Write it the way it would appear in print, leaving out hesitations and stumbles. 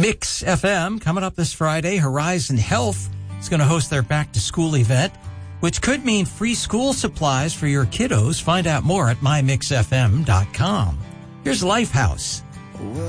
Mix FM, coming up this Friday, Horizon Health is going to host their back-to-school event, which could mean free school supplies for your kiddos. Find out more at mymixfm.com. Here's Lifehouse.